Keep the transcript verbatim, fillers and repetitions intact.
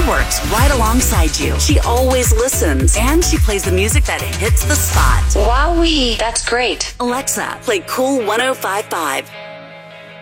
works right alongside you. She always listens, and she plays the music that hits the spot. Wowee, that's great. Alexa, play Cool one oh five point five.